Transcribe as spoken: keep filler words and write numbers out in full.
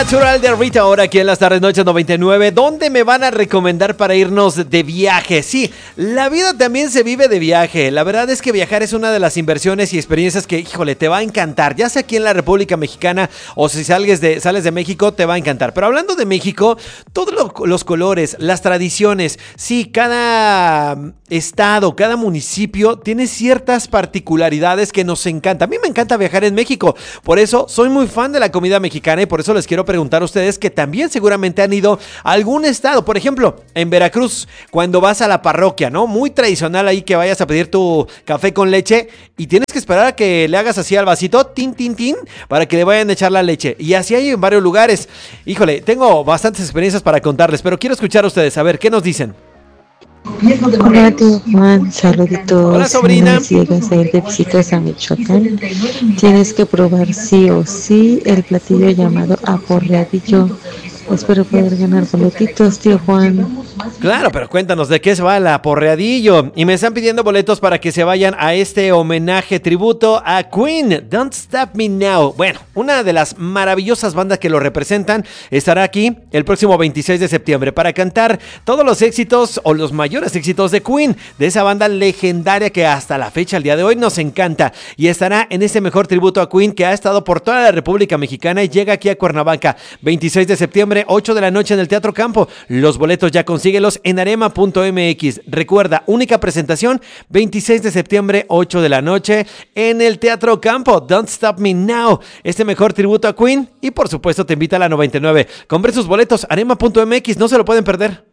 Natural de Rita ahora aquí en las tardes noches noventa y nueve. ¿Dónde me van a recomendar para irnos de viaje? Sí, la vida también se vive de viaje. La verdad es que viajar es una de las inversiones y experiencias que, híjole, te va a encantar. Ya sea aquí en la República Mexicana o si sales de, sales de México, te va a encantar. Pero hablando de México, todos lo, los colores, las tradiciones, sí, cada estado, cada municipio tiene ciertas particularidades que nos encanta. A mí me encanta viajar en México. Por eso soy muy fan de la comida mexicana y por eso les quiero preguntar a ustedes que también seguramente han ido a algún estado. Por ejemplo, en Veracruz, cuando vas a la parroquia, ¿no? Muy tradicional ahí que vayas a pedir tu café con leche y tienes que esperar a que le hagas así al vasito, tin, tin, tin, para que le vayan a echar la leche. Y así hay en varios lugares. Híjole, tengo bastantes experiencias para contarles, pero quiero escuchar a ustedes, a ver, ¿qué nos dicen? Hola tío Juan, saluditos. Hola, sobrina. Si llegas a ir de visitas a Michoacán, tienes que probar sí o sí el platillo llamado aporreadillo. Espero poder ganar boletitos, tío Juan. Claro, pero cuéntanos de qué se va el aporreadillo. Y me están pidiendo boletos para que se vayan a este homenaje tributo a Queen, Don't Stop Me Now. Bueno, una de las maravillosas bandas que lo representan estará aquí el próximo veintiséis de septiembre para cantar todos los éxitos o los mayores éxitos de Queen, de esa banda legendaria que hasta la fecha, al día de hoy, nos encanta. Y estará en este mejor tributo a Queen que ha estado por toda la República Mexicana y llega aquí a Cuernavaca, veintiséis de septiembre, ocho de la noche en el Teatro Campo. Los boletos ya consíguelos en arema punto m x. Recuerda, única presentación, veintiséis de septiembre, ocho de la noche en el Teatro Campo. Don't Stop Me Now, este mejor tributo a Queen. Y por supuesto te invita a la noventa y nueve. Compre sus boletos, arema punto m x, no se lo pueden perder.